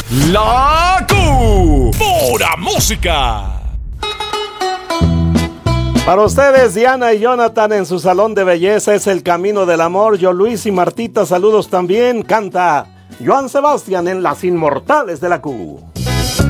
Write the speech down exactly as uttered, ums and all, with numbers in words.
La Q. Pura música. Para ustedes, Diana y Jonathan en su salón de belleza es El Camino del Amor. Yo, Luis y Martita, saludos también. Canta Joan Sebastián en Las Inmortales de la Q.